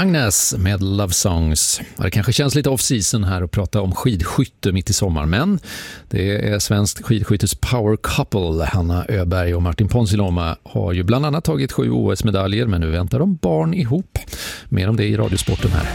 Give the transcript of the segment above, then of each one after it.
Agnes med Love Songs. Det kanske känns lite off-season här att prata om skidskytte mitt i sommar, men det är svenskt skidskyttes power couple. Hanna Öberg och Martin Ponsiluoma har ju bland annat tagit 7 OS-medaljer, men nu väntar de barn ihop. Mer om det i Radiosporten här.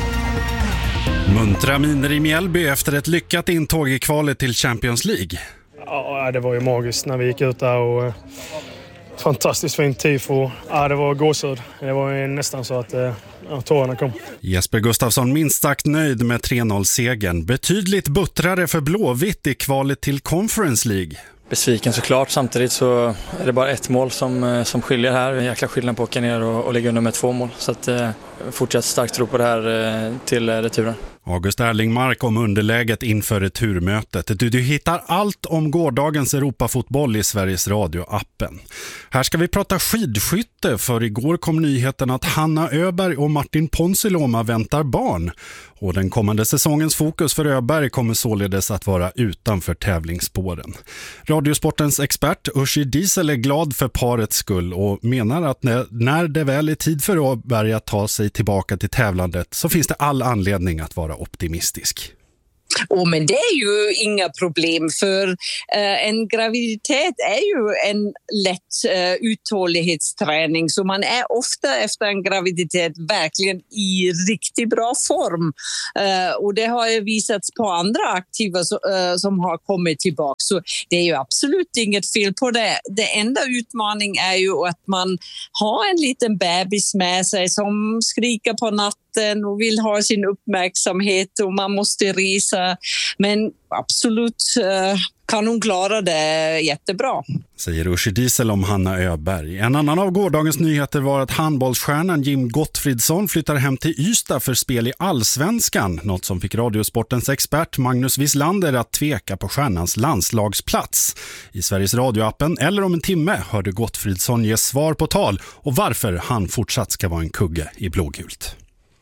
Muntra miner i Mjällby efter ett lyckat intåg i kvalet till Champions League. Ja, det var ju magiskt när vi gick ut där och fantastiskt fint tifo. Ja, det var gåshud. Det var ju nästan så att tårarna kom. Jesper Gustafsson minst sagt nöjd med 3-0-segern. Betydligt buttrare för Blåvitt i kvalet till Conference League. Besviken såklart, samtidigt så är det bara ett mål som skiljer här. En jäkla skillnad på att åka ner och lägga under med 2 mål. Så att fortsatt starkt tro på det här till returen. August Erlingmark om underläget inför returmötet. Du hittar allt om gårdagens Europafotboll i Sveriges Radio-appen. Här ska vi prata skidskytte, för igår kom nyheten att Hanna Öberg och Martin Ponsiluoma väntar barn. Och den kommande säsongens fokus för Öberg kommer således att vara utanför tävlingsspåren. Radiosportens expert Uschi Diesel är glad för parets skull och menar att när det väl är tid för Öberg att ta sig tillbaka till tävlandet så finns det all anledning att vara optimistisk. Men det är ju inga problem, för en graviditet är ju en lätt uthållighetsträning, så man är ofta efter en graviditet verkligen i riktigt bra form, och det har ju visats på andra aktiva som har kommit tillbaka, så det är ju absolut inget fel på det. Det enda utmaning är ju att man har en liten bebis med sig som skriker på natten och vill ha sin uppmärksamhet och man måste resa. Men absolut kan hon klara det jättebra. Säger Uschi Diesel om Hanna Öberg. En annan av gårdagens nyheter var att handbollsstjärnan Jim Gottfridsson flyttar hem till Ystad för spel i Allsvenskan. Något som fick Radiosportens expert Magnus Wislander att tveka på stjärnans landslagsplats. I Sveriges Radio-appen eller om en timme hörde Gottfridsson ge svar på tal och varför han fortsatt ska vara en kugge i blågult.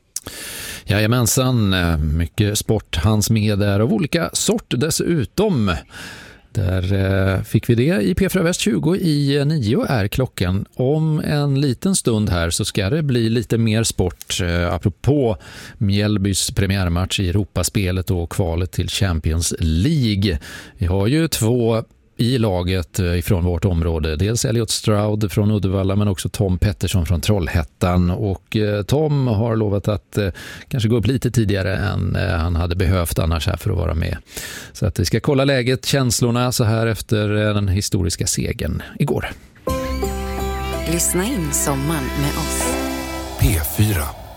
Jajamensan, mycket sport hans med där av olika sort dessutom. Där fick vi det i P4 Väst 20 i 9 är klockan. Om en liten stund här så ska det bli lite mer sport apropå Mjällbys premiärmatch i Europaspelet och kvalet till Champions League. Vi har ju 2 i laget ifrån vårt område. Dels Elliot Stroud från Uddevalla men också Tom Pettersson från Trollhättan. Och Tom har lovat att kanske gå upp lite tidigare än han hade behövt annars här för att vara med. Så att vi ska kolla läget, känslorna så här efter den historiska segern igår. Lyssna in sommaren med oss. P4.